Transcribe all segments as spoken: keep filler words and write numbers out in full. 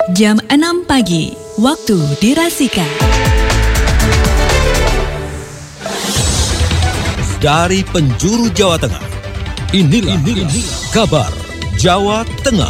Jam enam pagi, waktu dirasika. Dari penjuru Jawa Tengah, inilah, inilah kabar Jawa Tengah.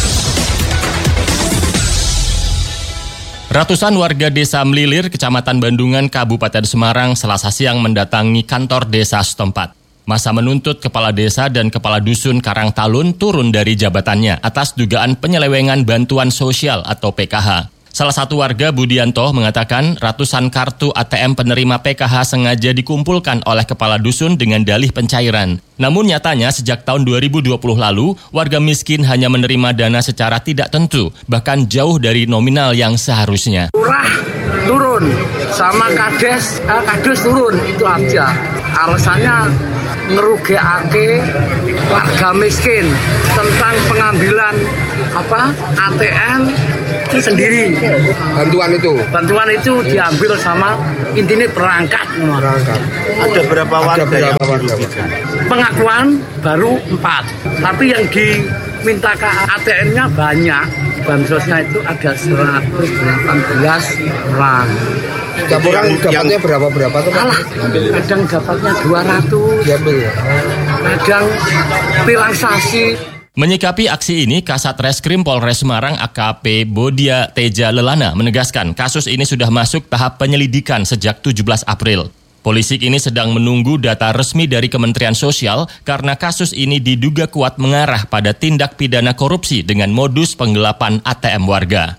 Ratusan warga desa Melilir, Kecamatan Bandungan, Kabupaten Semarang, Selasa siang mendatangi kantor desa setempat. Masa menuntut kepala desa dan kepala dusun Karangtalun turun dari jabatannya atas dugaan penyelewengan bantuan sosial atau P K H. Salah satu warga, Budianto, mengatakan ratusan kartu A T M penerima P K H sengaja dikumpulkan oleh kepala dusun dengan dalih pencairan. Namun nyatanya sejak tahun dua ribu dua puluh lalu, warga miskin hanya menerima dana secara tidak tentu, bahkan jauh dari nominal yang seharusnya. Lurah turun, sama kades, eh, kades turun, itu aja. Alasannya ngerugiake warga miskin tentang pengambilan apa A T M sendiri. Bantuan itu. Bantuan itu diambil sama intinya perangkat. Perangkat. Ada berapa warga? Ada berapa yang warga? Pengakuan baru empat, tapi yang diminta ke A T M-nya banyak. Bansosnya itu ada seratus delapan belas orang. Setiap orang dapatnya berapa-berapa tuh? Alah, kadang dapatnya dua ratus. Diambil ya. Kadang pilangsasi. Menyikapi aksi ini, Kasat Reskrim Polres Semarang A K P Bodia Teja Lelana menegaskan kasus ini sudah masuk tahap penyelidikan sejak tujuh belas April. Polisi kini sedang menunggu data resmi dari Kementerian Sosial karena kasus ini diduga kuat mengarah pada tindak pidana korupsi dengan modus penggelapan A T M warga.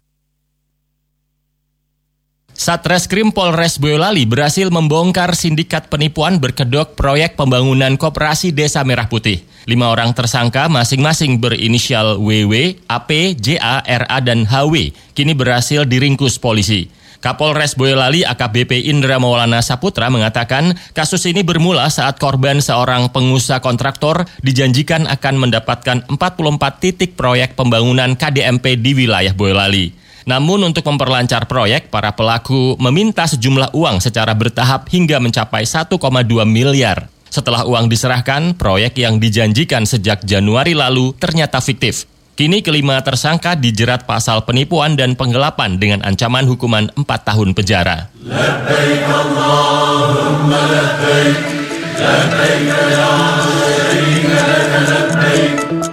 Satreskrim Polres Boyolali berhasil membongkar sindikat penipuan berkedok proyek pembangunan koperasi Desa Merah Putih. Lima orang tersangka masing-masing berinisial W W, A P, J A, R A, dan H W kini berhasil diringkus polisi. Kapolres Boyolali A K B P Indra Maulana Saputra mengatakan kasus ini bermula saat korban seorang pengusaha kontraktor dijanjikan akan mendapatkan empat puluh empat titik proyek pembangunan K D M P di wilayah Boyolali. Namun untuk memperlancar proyek, para pelaku meminta sejumlah uang secara bertahap hingga mencapai satu koma dua miliar. Setelah uang diserahkan, proyek yang dijanjikan sejak Januari lalu ternyata fiktif. Kini kelima tersangka dijerat pasal penipuan dan penggelapan dengan ancaman hukuman empat tahun penjara. Labbaik Allahumma labbaik, labbaik ya syarika laka labbaik.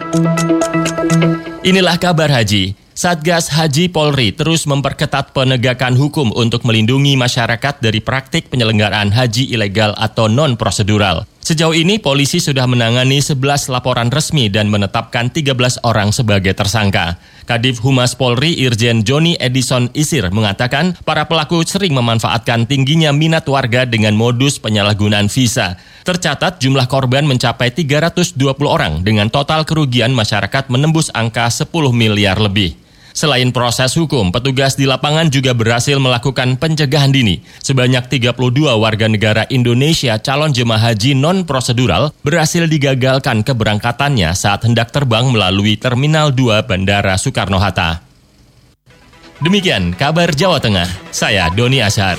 Inilah kabar haji. Satgas Haji Polri terus memperketat penegakan hukum untuk melindungi masyarakat dari praktik penyelenggaraan haji ilegal atau non-prosedural. Sejauh ini polisi sudah menangani sebelas laporan resmi dan menetapkan tiga belas orang sebagai tersangka. Kadif Humas Polri Irjen Joni Edison Isir mengatakan para pelaku sering memanfaatkan tingginya minat warga dengan modus penyalahgunaan visa. Tercatat jumlah korban mencapai tiga ratus dua puluh orang dengan total kerugian masyarakat menembus angka sepuluh miliar lebih. Selain proses hukum, petugas di lapangan juga berhasil melakukan pencegahan dini. Sebanyak tiga puluh dua warga negara Indonesia calon jemaah haji non-prosedural berhasil digagalkan keberangkatannya saat hendak terbang melalui Terminal dua Bandara Soekarno-Hatta. Demikian kabar Jawa Tengah, saya Doni Ashar.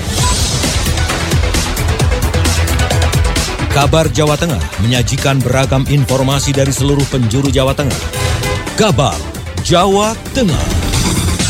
Kabar Jawa Tengah menyajikan beragam informasi dari seluruh penjuru Jawa Tengah. Kabar Jawa Tengah.